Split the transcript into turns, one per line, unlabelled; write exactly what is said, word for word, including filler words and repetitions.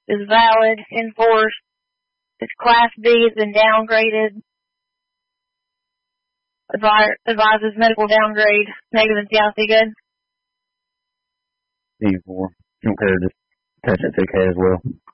is valid, enforced. Its Class B has been downgraded. Advi- advises medical downgrade. Negative and C I C good.
D four. Okay, just touch it to K as well.